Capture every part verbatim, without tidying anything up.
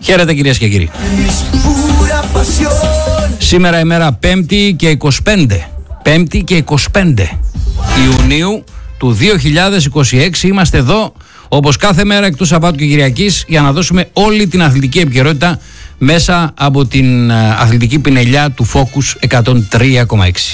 Χαίρετε κυρίες και κύριοι. Σήμερα ημέρα πέμπτη και είκοσι πέντε. Πέμπτη και είκοσι πέντε Ιουνίου του δύο χιλιάδες είκοσι έξι. Είμαστε εδώ όπως κάθε μέρα εκτός Σαββάτου και Κυριακής για να δώσουμε όλη την αθλητική επικαιρότητα μέσα από την αθλητική πινελιά του Focus εκατόν τρία κόμμα έξι.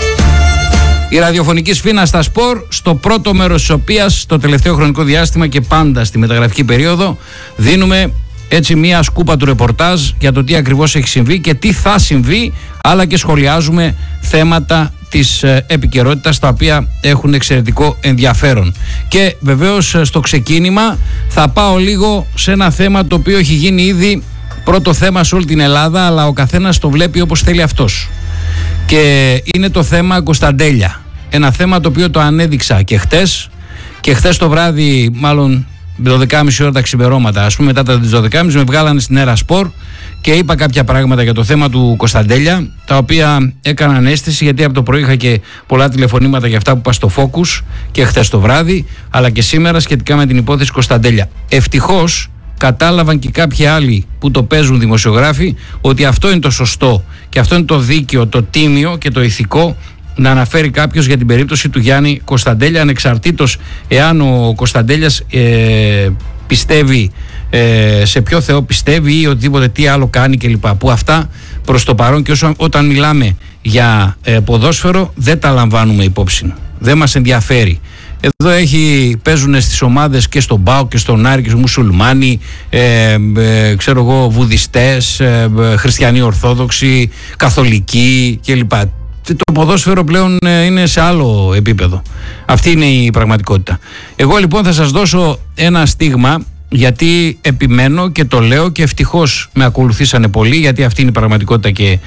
Η ραδιοφωνική σφήνα στα σπορ, στο πρώτο μέρος της οποίας το τελευταίο χρονικό διάστημα και πάντα στη μεταγραφική περίοδο δίνουμε έτσι μία σκούπα του ρεπορτάζ για το τι ακριβώς έχει συμβεί και τι θα συμβεί, αλλά και σχολιάζουμε θέματα της επικαιρότητας τα οποία έχουν εξαιρετικό ενδιαφέρον. Και βεβαίως στο ξεκίνημα θα πάω λίγο σε ένα θέμα το οποίο έχει γίνει ήδη πρώτο θέμα σε όλη την Ελλάδα, αλλά ο καθένας το βλέπει όπως θέλει αυτός. Και είναι το θέμα Κωνσταντέλια. Ένα θέμα το οποίο το ανέδειξα και χτες και χτες το βράδυ, μάλλον δώδεκα και μισή ώρα τα ξημερώματα, ας πούμε, μετά τα δώδεκα και μισή με βγάλανε στην Έρα Σπορ και είπα κάποια πράγματα για το θέμα του Κωνσταντέλια, τα οποία έκαναν αίσθηση, γιατί από το πρωί είχα και πολλά τηλεφωνήματα για αυτά που είπα στο Focus και χθες το βράδυ, αλλά και σήμερα σχετικά με την υπόθεση Κωνσταντέλια. Ευτυχώς κατάλαβαν και κάποιοι άλλοι που το παίζουν δημοσιογράφοι ότι αυτό είναι το σωστό και αυτό είναι το δίκαιο, το τίμιο και το ηθικό να αναφέρει κάποιος για την περίπτωση του Γιάννη Κωνσταντέλια, ανεξαρτήτως εάν ο Κωνσταντέλιας ε, πιστεύει ε, σε ποιο Θεό πιστεύει ή οτιδήποτε τι άλλο κάνει κλπ. Που αυτά προς το παρόν και όσο, όταν μιλάμε για ε, ποδόσφαιρο δεν τα λαμβάνουμε υπόψη. Δεν μας ενδιαφέρει. Εδώ έχει, παίζουν στις ομάδες και στον ΠΑΟΚ και στον Άρη και στους μουσουλμάνοι, ε, ε, ξέρω εγώ, βουδιστές, ε, ε, χριστιανοί ορθόδοξοι, καθολικοί κλπ. Το ποδόσφαιρο πλέον είναι σε άλλο επίπεδο. Αυτή είναι η πραγματικότητα. Εγώ λοιπόν θα σας δώσω ένα στίγμα, γιατί επιμένω και το λέω και ευτυχώς με ακολουθήσανε πολλοί, γιατί αυτή είναι η πραγματικότητα και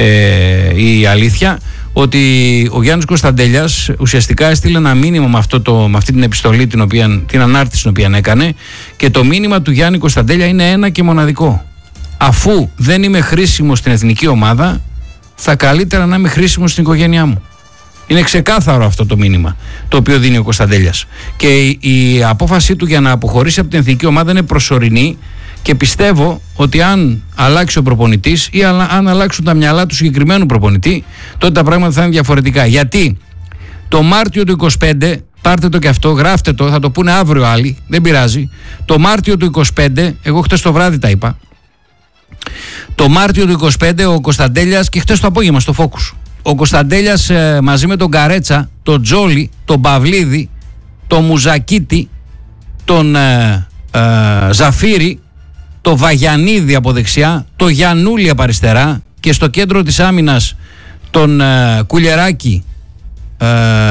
ε, η αλήθεια, ότι ο Γιάννης Κωνσταντέλιας ουσιαστικά έστειλε ένα μήνυμα με, αυτό το, με αυτή την επιστολή, την, οποία, την ανάρτηση την οποία έκανε, και το μήνυμα του Γιάννη Κωνσταντέλια είναι ένα και μοναδικό. Αφού δεν είμαι χρήσιμο στην εθνική ομάδα, θα καλύτερα να είμαι χρήσιμο στην οικογένειά μου. Είναι ξεκάθαρο αυτό το μήνυμα το οποίο δίνει ο Κωνσταντέλιας. Και η, η απόφασή του για να αποχωρήσει από την εθνική ομάδα είναι προσωρινή και πιστεύω ότι αν αλλάξει ο προπονητής ή αν αλλάξουν τα μυαλά του συγκεκριμένου προπονητή, τότε τα πράγματα θα είναι διαφορετικά. Γιατί το Μάρτιο του είκοσι πέντε, πάρτε το και αυτό, γράφτε το, θα το πούνε αύριο άλλοι, δεν πειράζει. Το Μάρτιο του είκοσι πέντε, εγώ χτες το βράδυ τα είπα, το Μάρτιο του είκοσι πέντε ο Κωνσταντέλιας, και χτες το απόγευμα στο Focus, ο Κωνσταντέλιας ε, μαζί με τον Καρέτσα, τον Τζόλι, τον Παυλίδη, τον Μουζακίτη, τον ε, ε, Ζαφύρη, τον Βαγιανίδη από δεξιά, τον Γιαννούλη από αριστερά και στο κέντρο της άμυνας τον ε, Κουλιεράκη ε,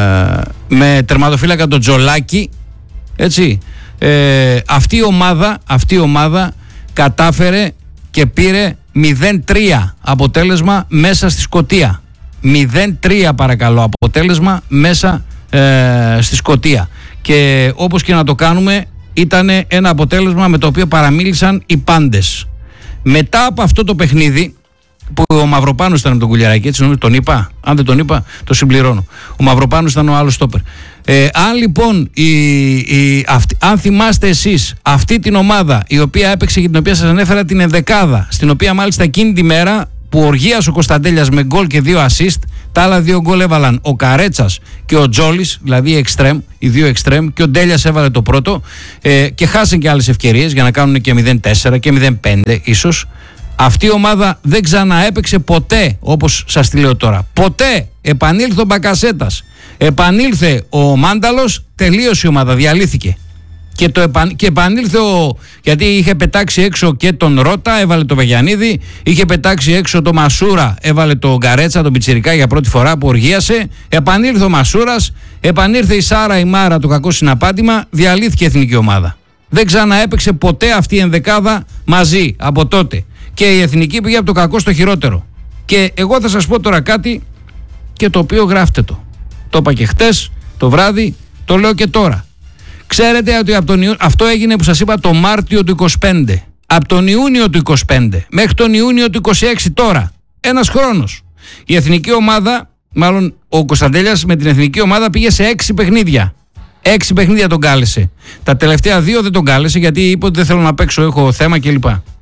με τερματοφύλακα τον Τζολάκη, έτσι. Ε, αυτή η ομάδα, αυτή η ομάδα κατάφερε και πήρε μηδέν τρία αποτέλεσμα μέσα στη Σκωτία. μηδέν τρία παρακαλώ αποτέλεσμα μέσα ε, στη Σκωτία. Και όπως και να το κάνουμε, ήταν ένα αποτέλεσμα με το οποίο παραμίλησαν οι πάντες. Μετά από αυτό το παιχνίδι, που ο Μαυροπάνος ήταν με τον Κουλιαράκη, έτσι νομίζω τον είπα, αν δεν τον είπα το συμπληρώνω, ο Μαυροπάνος ήταν ο άλλος στόπερ. Ε, αν λοιπόν η, η, αυτή, αν θυμάστε εσείς αυτή την ομάδα η οποία έπαιξε και την οποία σας ανέφερα την ενδεκάδα, στην οποία μάλιστα εκείνη τη μέρα που οργίασε ο Κωνσταντέλιας με γκολ και δύο assist, τα άλλα δύο γκολ έβαλαν ο Καρέτσας και ο Τζόλης, δηλαδή οι εξτρέμ, οι δύο εξτρέμ, και ο Ντέλιας έβαλε το πρώτο, ε, και χάσαν και άλλες ευκαιρίες για να κάνουν και μηδέν τέσσερα και μηδέν πέντε ίσως. Αυτή η ομάδα δεν ξαναέπαιξε ποτέ, όπως σας τη λέω τώρα. Ποτέ. Επανήλθε ο Μπακασέτας, επανήλθε ο Μάνταλος, τελείωσε η ομάδα, διαλύθηκε. Και, το επαν... και επανήλθε ο... γιατί είχε πετάξει έξω και τον Ρώτα, έβαλε το Βαγιανίδη, είχε πετάξει έξω το Μασούρα, έβαλε τον Γκαρέτσα, τον Πιτσιρικά για πρώτη φορά που οργίασε. Επανήλθε ο Μασούρας, επανήλθε η Σάρα η Μάρα, το κακό συναπάτημα, διαλύθηκε η εθνική ομάδα. Δεν ξαναέπαιξε ποτέ αυτή η ενδεκάδα μαζί από τότε. Και η εθνική πήγε από το κακό στο χειρότερο. Και εγώ θα σας πω τώρα κάτι, και το οποίο γράφτε το. Το είπα και χτες το βράδυ, το λέω και τώρα. Ξέρετε ότι από τον Ιούνιο, αυτό έγινε που σας είπα το Μάρτιο του είκοσι πέντε. Από τον Ιούνιο του είκοσι πέντε μέχρι τον Ιούνιο του είκοσι έξι τώρα. Ένας χρόνος. Η εθνική ομάδα, μάλλον ο Κωνσταντέλιας με την εθνική ομάδα πήγε σε έξι παιχνίδια. Έξι παιχνίδια τον κάλεσε. Τα τελευταία δύο δεν τον κάλεσε γιατί είπε ότι δεν θέλω να παίξω, έχω θέμα κλπ.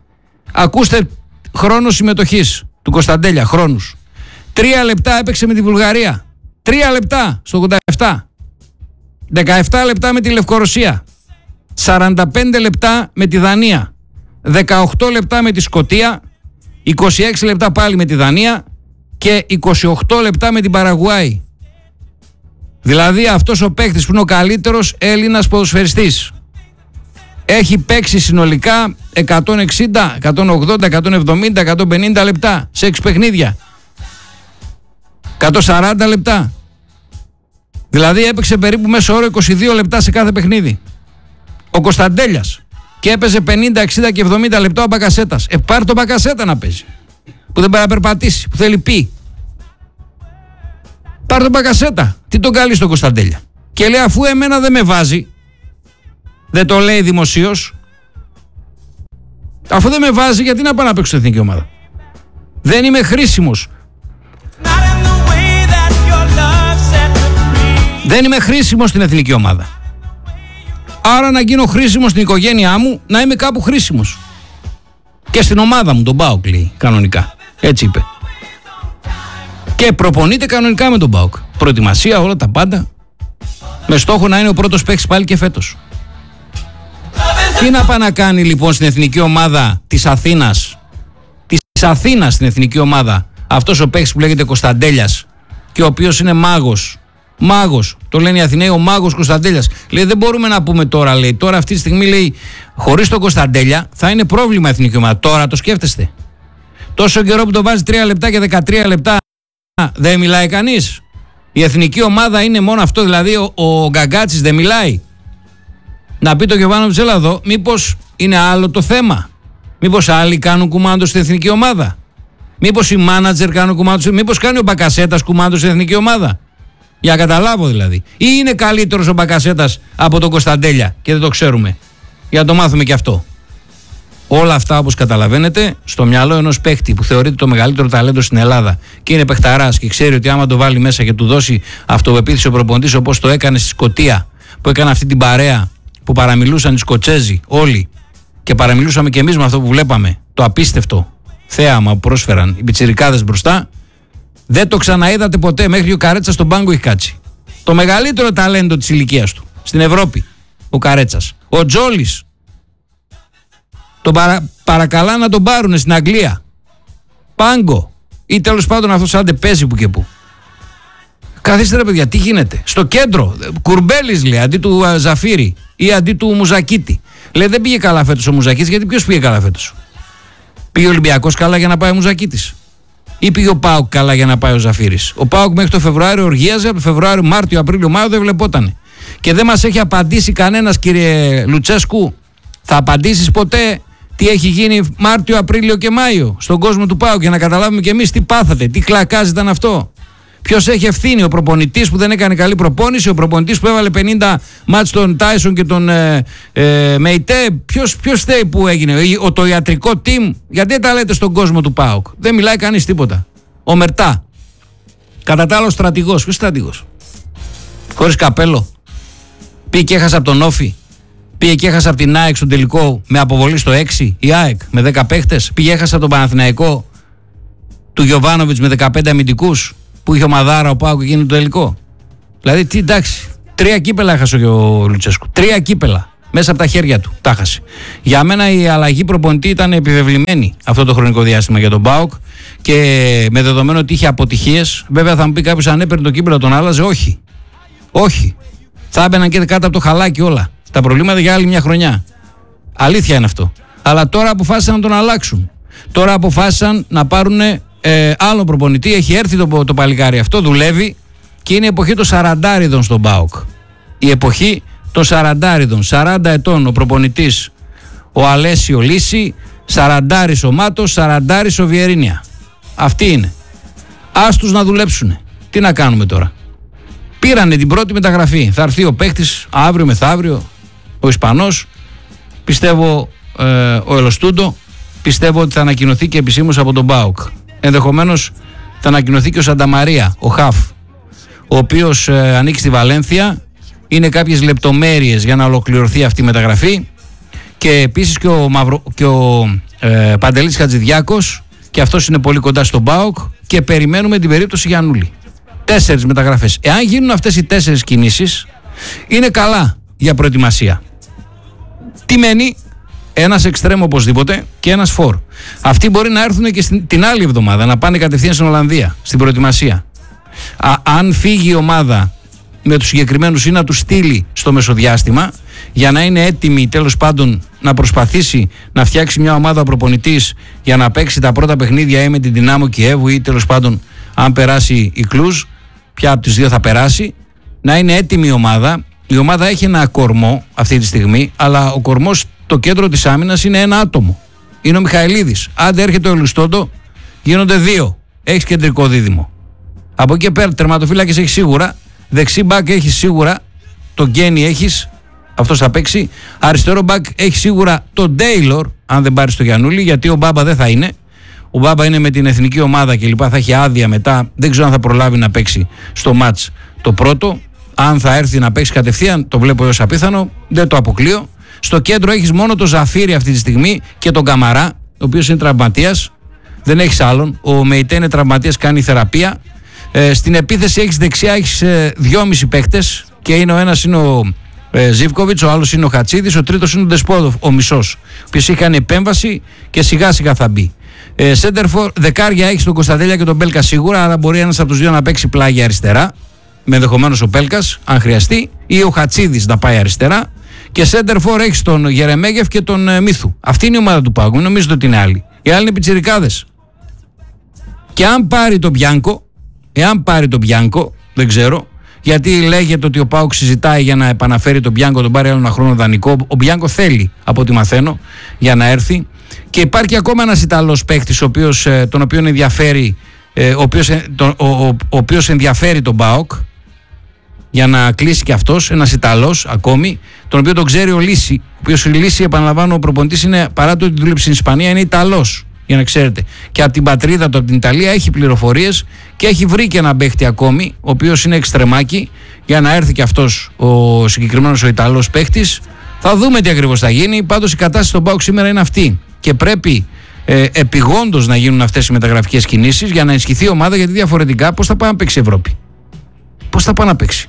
Ακούστε χρόνο συμμετοχής του Κωνσταντέλια, χρόνους. Τρία λεπτά έπαιξε με τη Βουλγαρία. Τρία λεπτά στο ογδόντα επτά. δεκαεπτά λεπτά με τη Λευκορωσία. σαράντα πέντε λεπτά με τη Δανία. δεκαοκτώ λεπτά με τη Σκωτία. είκοσι έξι λεπτά πάλι με τη Δανία. Και είκοσι οκτώ λεπτά με την Παραγουάη. Δηλαδή αυτός ο παίκτης που είναι ο καλύτερος Έλληνας ποδοσφαιριστής έχει παίξει συνολικά εκατόν εξήντα, εκατόν ογδόντα, εκατόν εβδομήντα, εκατόν πενήντα λεπτά σε έξι παιχνίδια. εκατόν σαράντα λεπτά. Δηλαδή έπαιξε περίπου μέσο όρο είκοσι δύο λεπτά σε κάθε παιχνίδι. Ο Κωνσταντέλιας. Και έπαιζε πενήντα, εξήντα και εβδομήντα λεπτά ο Μπακασέτας. Ε, πάρ' το Μπακασέτα να παίζει. Που δεν πάει να περπατήσει, που θέλει πει. Πάρ' τον Μπακασέτα. Τι τον καλεί στον Κωνσταντέλια. Και λέει, αφού εμένα δεν με βάζει, δεν το λέει δημοσίως, αφού δεν με βάζει, γιατί να πάω να παίξω στην εθνική ομάδα. Δεν είμαι χρήσιμος. Δεν είμαι χρήσιμος στην εθνική ομάδα. Άρα να γίνω χρήσιμος στην οικογένειά μου, να είμαι κάπου χρήσιμος. Και στην ομάδα μου, τον ΠΑΟΚ, λέει, κανονικά. Έτσι είπε. Και προπονείται κανονικά με τον ΠΑΟΚ. Προετοιμασία, όλα τα πάντα. Με στόχο να είναι ο πρώτος παίκτης πάλι και φέτος. Τι να πάει να κάνει λοιπόν στην εθνική ομάδα της Αθήνας, της Αθήνας στην εθνική ομάδα, αυτός ο παίκτης που λέγεται Κωνσταντέλιας και ο οποίος είναι μάγος. Μάγος, το λένε οι Αθηναίοι, ο μάγος Κωνσταντέλιας. Λέει, δεν μπορούμε να πούμε τώρα, λέει. Τώρα αυτή τη στιγμή, λέει, χωρίς τον Κωνσταντέλια θα είναι πρόβλημα η εθνική ομάδα. Τώρα το σκέφτεστε. Τόσο καιρό που το βάζει τρία λεπτά και δεκατρία λεπτά δεν μιλάει κανείς. Η εθνική ομάδα είναι μόνο αυτό, δηλαδή ο, ο Γκαγκάτσης δεν μιλάει. Να πει το Γιωβάνοβιτς, έλα εδώ, μήπως είναι άλλο το θέμα. Μήπως άλλοι κάνουν κουμάντο στην εθνική ομάδα. Μήπως οι μάνατζερ κάνουν κουμάντο, μήπως κάνει ο Μπακασέτας κουμάντο στην εθνική ομάδα. Για να καταλάβω δηλαδή. Ή είναι καλύτερος ο Μπακασέτας από τον Κωνσταντέλια και δεν το ξέρουμε. Για να το μάθουμε και αυτό. Όλα αυτά, όπως καταλαβαίνετε, στο μυαλό ενός παίχτη που θεωρείται το μεγαλύτερο ταλέντο στην Ελλάδα και είναι παιχταράς και ξέρει ότι άμα το βάλει μέσα και του δώσει αυτοπεποίθηση ο προπονητής, όπως το έκανε στη Σκωτία, που έκανε αυτή την παρέα που παραμιλούσαν οι Σκοτσέζοι όλοι και παραμιλούσαμε και εμείς με αυτό που βλέπαμε, το απίστευτο θέαμα που πρόσφεραν οι πιτσιρικάδες μπροστά. Δεν το ξαναείδατε ποτέ, μέχρι ο Καρέτσας στον πάγκο έχει κάτσει. Το μεγαλύτερο ταλέντο της ηλικίας του στην Ευρώπη, ο Καρέτσας. Ο Τζόλης. Τον παρα, παρακαλά να τον πάρουνε στην Αγγλία. Πάγκο. Ή τέλος πάντων αυτός άντε παίζει που και που. Καθίστε ρε παιδιά, τι γίνεται. Στο κέντρο, Κουρμπέλης λέει, αντί του uh, Ζαφύρη ή αντί του Μουζακίτη. Λέει, δεν πήγε καλά φέτος ο Μουζακίτης, γιατί ποιος πήγε καλά φέτος. Πήγε ο Ολυμπιακός καλά για να πάει ο Μουζακίτης. Ή πήγε ο ΠΑΟΚ καλά για να πάει ο Ζαφύρης. Ο ΠΑΟΚ μέχρι το Φεβρουάριο οργίαζε, από το Φεβρουάριο, Μάρτιο, Απρίλιο, Μάιο δεν βλεπότανε. Και δεν μας έχει απαντήσει κανένας, κύριε Λουτσέσκου. Θα απαντήσεις ποτέ τι έχει γίνει Μάρτιο, Απρίλιο και Μάιο στον κόσμο του ΠΑΟΚ για να καταλάβουμε κι εμείς τι πάθατε, τι κλακάζ ήταν αυτό. Ποιος έχει ευθύνη, ο προπονητής που δεν έκανε καλή προπόνηση, ο προπονητής που έβαλε πενήντα μάτς τον Τάισον και τον ε, ε, Μεϊτέ. Ποιος, ποιος θέλει που έγινε, ο, το ιατρικό team, γιατί τα λέτε στον κόσμο του ΠΑΟΚ. Δεν μιλάει κανείς τίποτα. Ο Μερτά. Κατά τα άλλο στρατηγός. Ποιος στρατηγός. Χωρίς καπέλο. Πήγε και έχασε από τον Όφη. Πήγε και έχασε από την ΑΕΚ στον τελικό με αποβολή στο έξι. Η ΑΕΚ με δέκα παίχτες. Πήγε έχασε από τον Παναθηναϊκό του Γιωβάνοβιτς με δεκαπέντε αμυντικούς. Που είχε ο Μαδάρα, ο Πάοκ εκείνο το τελικό. Δηλαδή, τι εντάξει. Τρία κύπελα έχασε ο Λουτσέσκου. Τρία κύπελα. Μέσα από τα χέρια του. Τα έχασε. Για μένα η αλλαγή προπονητή ήταν επιβεβλημένη αυτό το χρονικό διάστημα για τον Πάοκ. Και με δεδομένο ότι είχε αποτυχίες, βέβαια θα μου πει κάποιος αν έπαιρνε το κύπελο τον άλλαζε. Όχι. Όχι. Θα έμπαιναν και κάτω από το χαλάκι όλα. Τα προβλήματα για άλλη μια χρονιά. Αλήθεια είναι αυτό. Αλλά τώρα αποφάσισαν να τον αλλάξουν. Τώρα αποφάσισαν να πάρουν ε, άλλο προπονητή. Έχει έρθει το, το παλικάρι αυτό, δουλεύει και είναι η εποχή των σαραντάριδων στον ΠΑΟΚ. Η εποχή των σαραντάριδων. σαράντα ετών ο προπονητής ο Αλέσιο Λύση, σαραντάρης ο Μάτος, σαραντάρης ο Βιερίνια. Αυτοί είναι. Ας τους να δουλέψουν. Τι να κάνουμε τώρα. Πήρανε την πρώτη μεταγραφή. Θα έρθει ο παίκτης αύριο μεθαύριο, ο Ισπανός. Πιστεύω ε, ο Ελοστούντο. Πιστεύω ότι θα ανακοινωθεί και επισήμως από τον ΠΑΟΚ. Ενδεχομένως θα ανακοινωθεί και ο Σανταμαρία, ο Χαφ, ο οποίος ε, ανήκει στη Βαλένθια. Είναι κάποιες λεπτομέρειες για να ολοκληρωθεί αυτή η μεταγραφή. Και επίσης και ο, Μαυρο, και ο ε, Παντελής Χατζηδιάκος, και αυτός είναι πολύ κοντά στον ΠΑΟΚ, και περιμένουμε την περίπτωση Γιαννούλη. Τέσσερις μεταγραφές. Εάν γίνουν αυτές οι τέσσερις κινήσεις, είναι καλά για προετοιμασία. Τι μένει? Ένας εξτρέμ οπωσδήποτε και ένας φορ. Αυτοί μπορεί να έρθουν και στην, την άλλη εβδομάδα, να πάνε κατευθείαν στην Ολλανδία, στην προετοιμασία. Α, αν φύγει η ομάδα με τους συγκεκριμένους ή να τους στείλει στο μεσοδιάστημα, για να είναι έτοιμη τέλος πάντων να προσπαθήσει να φτιάξει μια ομάδα προπονητής για να παίξει τα πρώτα παιχνίδια ή με την Δυνάμο Κιέβου ή τέλος πάντων αν περάσει η Κλουζ, ποια από τις δύο θα περάσει, να είναι έτοιμη η ομάδα. Η ομάδα έχει ένα κορμό αυτή τη στιγμή, αλλά ο κορμός, το κέντρο της άμυνας είναι ένα άτομο. Είναι ο Μιχαηλίδης. Άντε έρχεται ο Ελουστόντο, γίνονται δύο. Έχεις κεντρικό δίδυμο. Από εκεί πέρα τερματοφύλακες έχεις σίγουρα, δεξί μπακ έχεις σίγουρα, τον Γκένι έχεις, αυτός θα παίξει. Αριστερό μπακ έχει σίγουρα τον Ντέιλορ, αν δεν πάρει το Γιαννούλη, γιατί ο Μπάμπα δεν θα είναι. Ο Μπάμπα είναι με την εθνική ομάδα και λοιπά, θα έχει άδεια μετά. Δεν ξέρω αν θα προλάβει να παίξει στο μάτς το πρώτο. Αν θα έρθει να παίξει κατευθείαν, το βλέπω έως απίθανο, δεν το αποκλείω. Στο κέντρο έχεις μόνο τον Ζαφύρι αυτή τη στιγμή και τον Καμαρά, ο οποίος είναι τραυματίας. Δεν έχεις άλλον. Ο Μεϊτέ είναι τραυματίας, κάνει θεραπεία. Ε, στην επίθεση έχεις δεξιά, έχεις ε, δυόμισι παίκτες και είναι ο ένας είναι ο ε, Ζίβκοβιτς, ο άλλος είναι ο Χατσίδης, ο τρίτος είναι ο Ντεσπόδοφ, ο μισός, ο οποίος είχε κάνει επέμβαση και σιγά σιγά θα μπει. Ε, Σέντερφορ, δεκάρια έχεις τον Κωνσταντέλια και τον Μπέλκα σίγουρα, αλλά μπορεί ένας από τους δύο να παίξει πλάγια αριστερά, με ενδεχομένως ο Μπέλκας, αν χρειαστεί, ή ο Χατσίδης να πάει αριστερά. Και Σέντερφορ έχεις τον Γερεμέγεφ και τον ε, Μίθου. Αυτή είναι η ομάδα του Πάγου, μην νομίζετε ότι είναι άλλη. Οι άλλοι είναι πιτσιρικάδες. Και αν πάρει τον Μπιάνκο, εάν πάρει τον Μπιάνκο, δεν ξέρω, γιατί λέγεται ότι ο ΠΑΟΚ συζητάει για να επαναφέρει τον Μπιάνκο, τον πάρει άλλο ένα χρόνο δανεικό. Ο Μπιάνκο θέλει, από ό,τι μαθαίνω, για να έρθει. Και υπάρχει ακόμα ένας Ιταλός παίκτης, ο οποίος, τον οποίον ενδιαφέρει, ο οποίος, τον, ο, ο, ο οποίος ενδιαφέρει τον ΠΑΟΚ για να κλείσει και αυτός, ένας Ιταλός ακόμη, τον οποίο τον ξέρει ο Λύση, ο οποίος ο Λύση, επαναλαμβάνω, ο προπονητής είναι, παρά το ότι δούλεψε στην Ισπανία, είναι Ιταλός. Για να ξέρετε. Και από την πατρίδα του, από την Ιταλία, έχει πληροφορίες και έχει βρει και ένα παίχτη ακόμη, ο οποίος είναι εξτρεμάκι, για να έρθει και αυτός ο συγκεκριμένος ο Ιταλός παίχτης. Θα δούμε τι ακριβώς θα γίνει. Πάντως η κατάσταση στον ΠΑΟΚ σήμερα είναι αυτή. Και πρέπει ε, επιγόντως να γίνουν αυτές οι μεταγραφικές κινήσεις για να ενισχυθεί η ομάδα, γιατί διαφορετικά πώς θα πάει να παίξει η Ευρώπη? Πώς θα πάει να παίξει?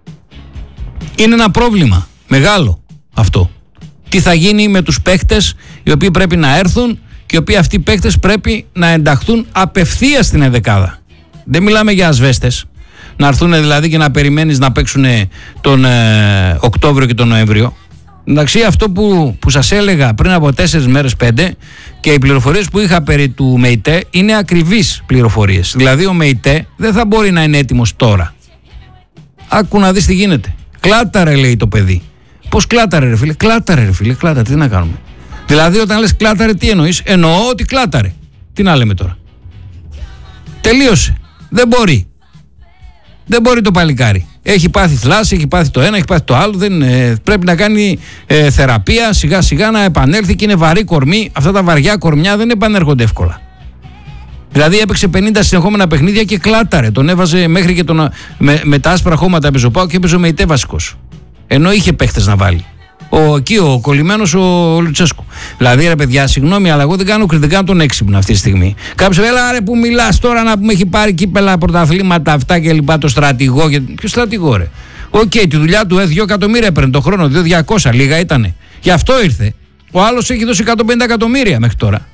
Είναι ένα πρόβλημα μεγάλο αυτό. Τι θα γίνει με τους παίχτες οι οποίοι πρέπει να έρθουν και οι οποίοι αυτοί οι παίκτες πρέπει να ενταχθούν απευθείας στην ενδεκάδα. Δεν μιλάμε για ασβέστες. Να έρθουν δηλαδή και να περιμένεις να παίξουν τον ε, Οκτώβριο και τον Νοέμβριο. Εντάξει, αυτό που, που σας έλεγα πριν από τέσσερις μέρες, πέντε, και οι πληροφορίες που είχα περί του Μεϊτέ είναι ακριβείς πληροφορίες. Δηλαδή ο Μεϊτέ δεν θα μπορεί να είναι έτοιμος τώρα. Άκου να δεις τι γίνεται. Κλάταρε, λέει το παιδί. Πώς κλάταρε, ρε φίλε? Κλάταρε, ρε φίλε, κλάταρε. Τι να κάνουμε? Δηλαδή όταν λες κλάταρε, τι εννοείς? Εννοώ ότι κλάταρε. Τι να λέμε τώρα? Τελείωσε. Δεν μπορεί. Δεν μπορεί το παλικάρι. Έχει πάθει θλάση, έχει πάθει το ένα, έχει πάθει το άλλο. Δεν, ε, πρέπει να κάνει ε, θεραπεία σιγά σιγά να επανέλθει, και είναι βαρύ κορμί. Αυτά τα βαριά κορμιά δεν επανέρχονται εύκολα. Δηλαδή έπαιξε πενήντα συνεχόμενα παιχνίδια και κλάταρε. Τον έβαζε μέχρι και τον, με, με τα άσπρα χώματα έπαιζε ο ΠΑΟΚ και έπαιζε ο Μεϊτέ βασικός. Ενώ είχε παίχτες να βάλει. Ο, εκεί ο κολλημένος ο, ο Λουτσέσκου. Δηλαδή ρε παιδιά, συγγνώμη, αλλά εγώ δεν κάνω, δεν κάνω τον έξυπνο αυτή τη στιγμή. Κάποιος λέει, έλα ρε που μιλάς τώρα, να πούμε έχει πάρει κύπελα, πρωταθλήματα αυτά και λοιπά, το στρατηγό. Και... Ποιο στρατηγό, ρε? Οκ, okay, τη δουλειά του ε, δύο εκατομμύρια έπαιρνε το χρόνο, δύο διακόσια, λίγα ήτανε. Γι' αυτό ήρθε. Ο άλλος έχει δώσει εκατόν πενήντα εκατομμύρια μέχρι τώρα.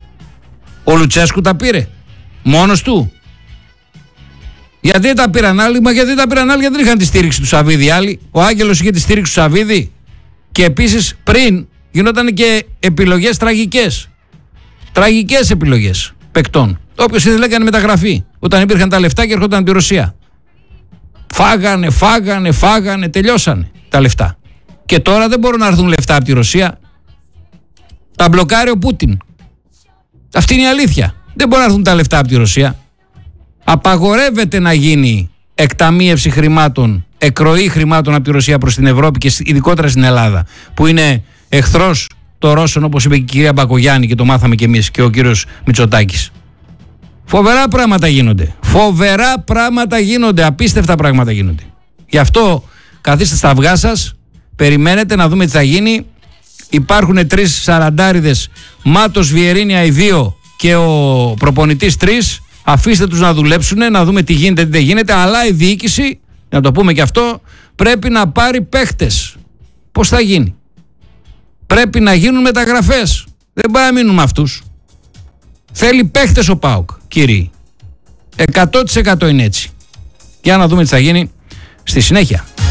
Ο Λουτσέσκου τα πήρε μόνος του. Γιατί δεν τα πήραν άλλοι? Μα γιατί δεν τα πήραν άλλοι? Γιατί δεν είχαν τη στήριξη του Σαββίδη άλλοι? Ο Άγγελος είχε τη στήριξη του Σαββίδη. Και επίσης πριν γινόταν και επιλογές τραγικές. Τραγικές επιλογές παικτών. Όποιος ήθελε έκανε μεταγραφή. Όταν υπήρχαν τα λεφτά και έρχονταν από τη Ρωσία. Φάγανε, φάγανε, φάγανε, τελειώσανε τα λεφτά. Και τώρα δεν μπορούν να έρθουν λεφτά από τη Ρωσία. Τα μπλοκάρει ο Πούτιν. Αυτή είναι η αλήθεια. Δεν μπορούν να έρθουν τα λεφτά από τη Ρωσία. Απαγορεύεται να γίνει εκταμείευση χρημάτων, εκροή χρημάτων από τη Ρωσία προς την Ευρώπη και ειδικότερα στην Ελλάδα, που είναι εχθρός των Ρώσων, όπως είπε και η κυρία Μπακογιάννη, και το μάθαμε κι εμείς και ο κύριος Μητσοτάκης. Φοβερά πράγματα γίνονται. Φοβερά πράγματα γίνονται. Απίστευτα πράγματα γίνονται. Γι' αυτό καθίστε στα αυγά σας, περιμένετε να δούμε τι θα γίνει. υπάρχουν τρεις σαραντάριδες, Μάτος, Βιερίνια οι δύο και ο προπονητής τρεις. Αφήστε τους να δουλέψουν, να δούμε τι γίνεται, τι δεν γίνεται. Αλλά η διοίκηση, να το πούμε και αυτό, πρέπει να πάρει παίχτες. Πώς θα γίνει? Πρέπει να γίνουν μεταγραφές. Δεν μπορεί να μείνουν με αυτούς. Θέλει παίχτες ο ΠΑΟΚ, κύριοι. εκατό τοις εκατό είναι έτσι. Για να δούμε τι θα γίνει στη συνέχεια.